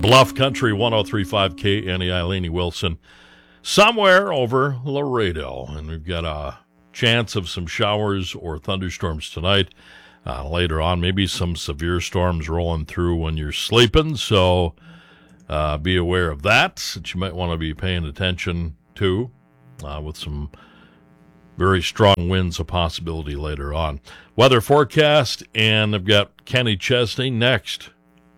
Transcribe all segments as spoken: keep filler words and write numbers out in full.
Bluff Country one oh three point five K N E I, Lainey Wilson, somewhere over Laredo. And we've got a chance of some showers or thunderstorms tonight. Uh, later on, maybe some severe storms rolling through when you're sleeping. So uh, be aware of that, that you might want to be paying attention to uh, with some very strong winds, a possibility later on. Weather forecast, and I've got Kenny Chesney next.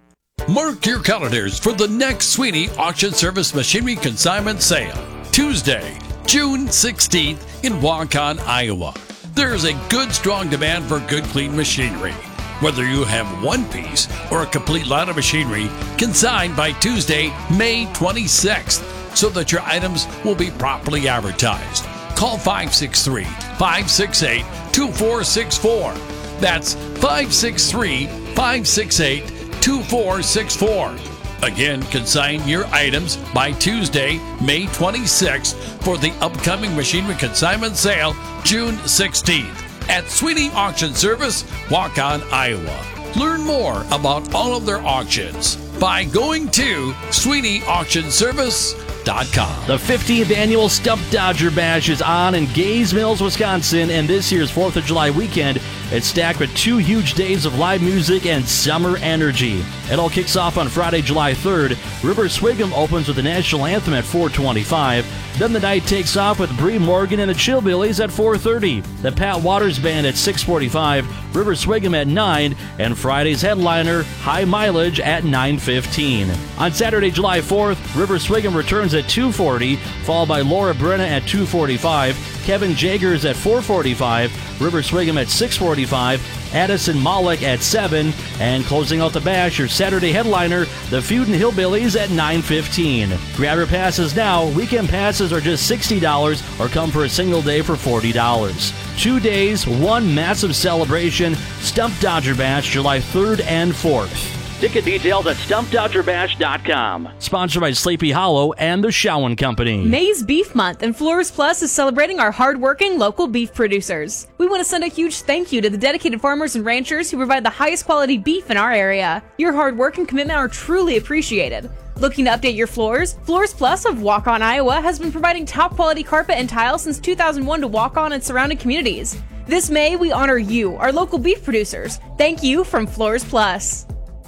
Mark your calendars for the next Sweeney Auction Service Machinery Consignment Sale. Tuesday, June sixteenth in Waukon, Iowa. There's a good, strong demand for good, clean machinery. Whether you have one piece or a complete line of machinery, consigned by Tuesday, May twenty-sixth, so that your items will be properly advertised. Call five six three, five six eight, two four six four. That's five six three, five six eight, two four six four. Again, consign your items by Tuesday, May twenty-sixth for the upcoming Machinery Consignment Sale, June sixteenth at Sweeney Auction Service, Waukon, Iowa. Learn more about all of their auctions by going to sweeney auction service dot com. The fiftieth annual Stump Dodger Bash is on in Gays Mills, Wisconsin, and this year's fourth of July weekend, it's stacked with two huge days of live music and summer energy. It all kicks off on Friday, July third. River Swigum opens with the national anthem at four twenty-five. Then the night takes off with Bree Morgan and the Chillbillies at four thirty. The Pat Waters Band at six forty-five. River Swigum at nine. And Friday's headliner, High Mileage, at nine fifteen. On Saturday, July fourth, River Swigum returns at two forty, followed by Laura Brenna at two forty-five. Kevin Jagers at four forty-five. River Swigum at six forty-five. Addison Malik at seven. And closing out the bash, your Saturday headliner, the Feud and Hillbillies at nine fifteen. Grab your passes now. Weekend passes are just sixty dollars or come for a single day for forty dollars. Two days, one massive celebration. Stump Dodger Bash, July third and fourth. Ticket details at stump dodger bash dot com. Sponsored by Sleepy Hollow and the Showen Company. May's Beef Month, and Flores Plus is celebrating our hard-working local beef producers. We want to send a huge thank you to the dedicated farmers and ranchers who provide the highest quality beef in our area. Your hard work and commitment are truly appreciated. Looking to update your floors? Floors Plus of Waukon, Iowa has been providing top-quality carpet and tile since two thousand one to Waukon and surrounding communities. This May, we honor you, our local beef producers. Thank you from Floors Plus.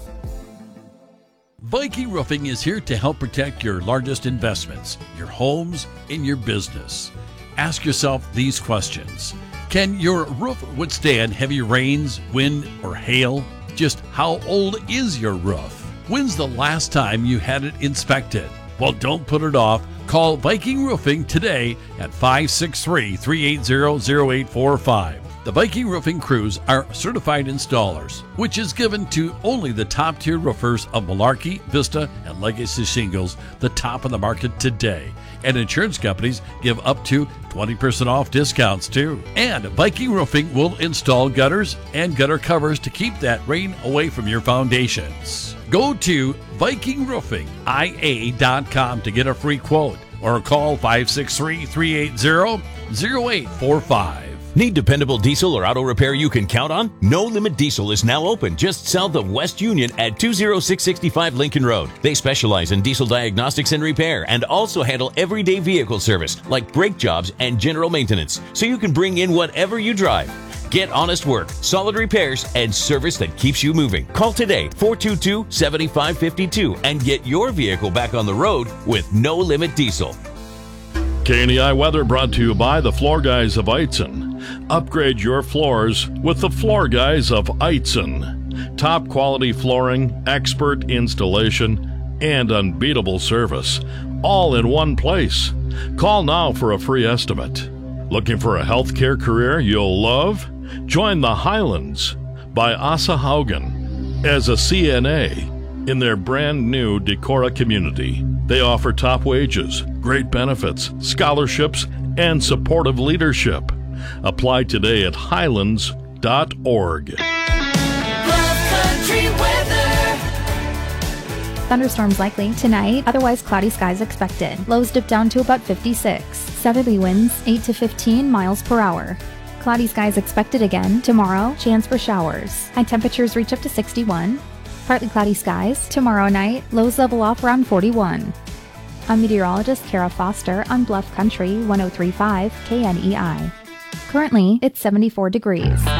Viking Roofing is here to help protect your largest investments, your homes, and your business. Ask yourself these questions. Can your roof withstand heavy rains, wind, or hail? Just how old is your roof? When's the last time you had it inspected? Well, don't put it off. Call Viking Roofing today at five six three, three eight zero, zero eight four five. The Viking Roofing crews are certified installers, which is given to only the top-tier roofers of Malarkey, Vista, and Legacy Shingles, the top of the market today. And insurance companies give up to twenty percent off discounts, too. And Viking Roofing will install gutters and gutter covers to keep that rain away from your foundations. Go to Viking Roofing I A dot com to get a free quote or call five six three, three eight zero, zero eight four five. Need dependable diesel or auto repair you can count on? No Limit Diesel is now open just south of West Union at two oh six six five Lincoln Road. They specialize in diesel diagnostics and repair and also handle everyday vehicle service like brake jobs and general maintenance, so you can bring in whatever you drive. Get honest work, solid repairs, and service that keeps you moving. Call today, four two two, seven five five two, and get your vehicle back on the road with No Limit Diesel. K N E I weather brought to you by the Floor Guys of Eitzen. Upgrade your floors with the Floor Guys of Eitzen. Top quality flooring, expert installation, and unbeatable service. All in one place. Call now for a free estimate. Looking for a healthcare career you'll love? Join the Highlands by Asa Haugen as a C N A in their brand new Decorah community. They offer top wages, great benefits, scholarships, and supportive leadership. Apply today at highlands dot org. Thunderstorms likely tonight, otherwise cloudy skies expected. Lows dip down to about fifty-six. Southerly winds eight to fifteen miles per hour. Cloudy skies expected again tomorrow, chance for showers. High temperatures reach up to sixty-one. Partly cloudy skies. Tomorrow night, lows level off around forty-one. I'm meteorologist Kara Foster on Bluff Country one oh three point five K N E I. Currently, it's seventy-four degrees.